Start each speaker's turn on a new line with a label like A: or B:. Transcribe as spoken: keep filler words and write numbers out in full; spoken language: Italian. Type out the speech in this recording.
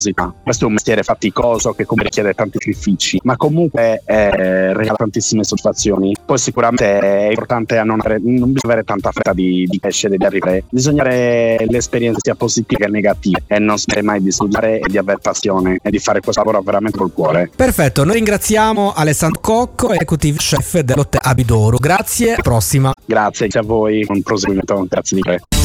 A: Questo è un mestiere faticoso che come richiede tanti sacrifici, ma comunque eh, regala tantissime soddisfazioni. Poi sicuramente è importante a non, avere, non bisogna avere tanta fretta di, di crescere, di arrivare. Bisogna avere l'esperienza sia positive che negative e non smettere mai di studiare e di avere passione e di fare questo lavoro veramente col cuore.
B: Perfetto, noi ringraziamo Alessandro Cocco, executive chef dell'Hotel Abidouro. Grazie, alla prossima.
A: Grazie a voi, un proseguimento, grazie di te.